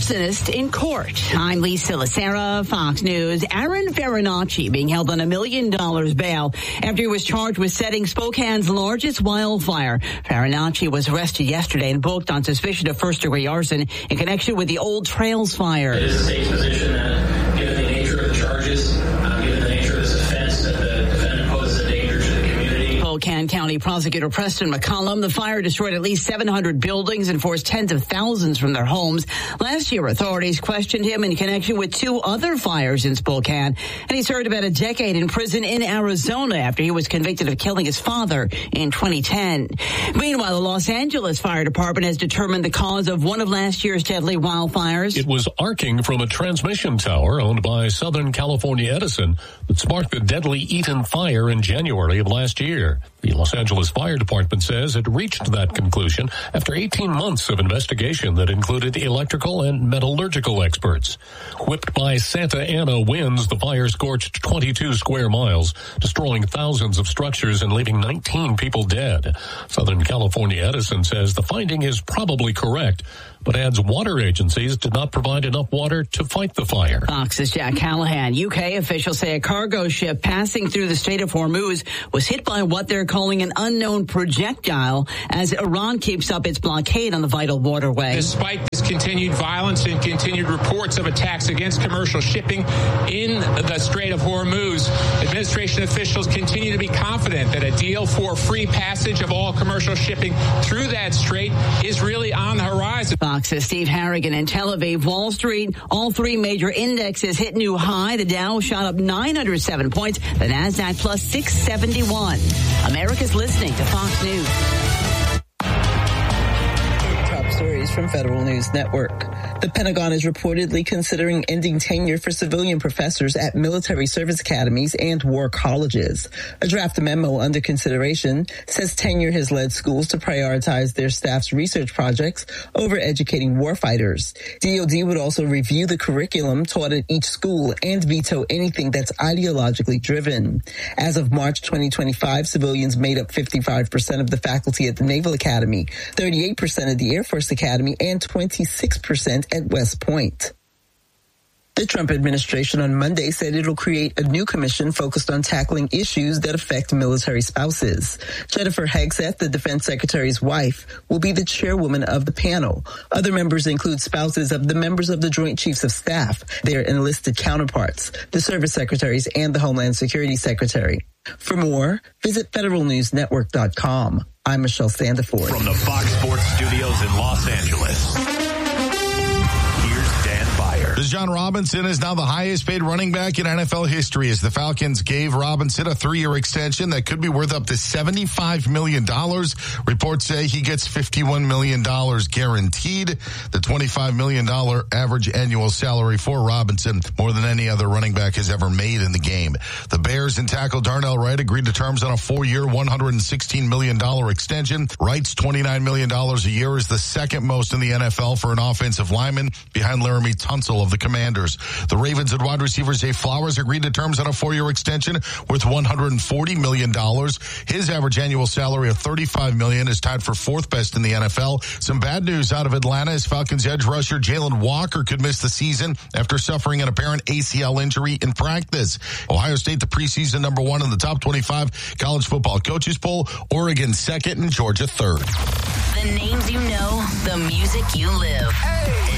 arsonist in court. I'm Lisa Lacera, Fox News. Aaron Farinacci being held on $1 million bail after he was charged with setting Spokane's largest wildfire. Farinacci was arrested yesterday and booked on suspicion of first-degree arson in connection with the Old Trails fire. It is the state's position that, given the nature of the charges, given the nature of this offense, that the defendant poses a danger to the community. Spokane County Prosecutor Preston McCollum. The fire destroyed at least 700 buildings and forced tens of thousands from their homes. Last year, authorities questioned him in connection with 2 other fires in Spokane, and he served about a decade in prison in Arizona after he was convicted of killing his father in 2010. Meanwhile, the Los Angeles Fire Department has determined the cause of one of last year's deadly wildfires. It was arcing from a transmission tower owned by Southern California Edison that sparked the deadly Eaton fire in January of last year. The Los Angeles Fire Department says it reached that conclusion after 18 months of investigation that included electrical and metallurgical experts. Whipped by Santa Ana winds, the fire scorched 22 square miles, destroying thousands of structures and leaving 19 people dead. Southern California Edison says the finding is probably correct, but adds water agencies did not provide enough water to fight the fire. Fox's Jack Callahan. UK officials say a cargo ship passing through the Strait of Hormuz was hit by what they're calling an unknown projectile as Iran keeps up its blockade on the vital waterway. Despite this continued violence and continued reports of attacks against commercial shipping in the Strait of Hormuz, administration officials continue to be confident that a deal for free passage of all commercial shipping through that strait is really on the horizon. Fox's Steve Harrigan in Tel Aviv. Wall Street, all 3 major indexes hit new high. The Dow shot up 907 points. The Nasdaq plus 671. America's listening to Fox News. Top stories from Federal News Network. The Pentagon is reportedly considering ending tenure for civilian professors at military service academies and war colleges. A draft memo under consideration says tenure has led schools to prioritize their staff's research projects over educating warfighters. DoD would also review the curriculum taught at each school and veto anything that's ideologically driven. As of March 2025, civilians made up 55% of the faculty at the Naval Academy, 38% at the Air Force Academy, and 26% at West Point. The Trump administration on Monday said it'll create a new commission focused on tackling issues that affect military spouses. Jennifer Hegseth, the defense secretary's wife, will be the chairwoman of the panel. Other members include spouses of the members of the Joint Chiefs of Staff, their enlisted counterparts, the service secretaries, and the Homeland Security Secretary. For more, visit federalnewsnetwork.com. I'm Michelle Sandiford. From the Fox Sports Studios in Los Angeles, Bijan Robinson is now the highest paid running back in NFL history as the Falcons gave Robinson a 3-year extension that could be worth up to $75 million. Reports say he gets $51 million guaranteed. The $25 million average annual salary for Robinson, more than any other running back has ever made in the game. The Bears and tackle Darnell Wright agreed to terms on a 4-year, $116 million extension. Wright's $29 million a year is the second most in the NFL for an offensive lineman, behind Laramie Tunsil of the Commanders. The Ravens and wide receiver Zay Flowers agreed to terms on a 4-year extension worth $140 million. His average annual salary of $35 million is tied for 4th best in the NFL. Some bad news out of Atlanta as Falcons edge rusher Jalen Walker could miss the season after suffering an apparent ACL injury in practice. Ohio State, the preseason number 1 in the top 25 college football coaches poll. Oregon 2nd and Georgia 3rd. The names you know, the music you live. Hey.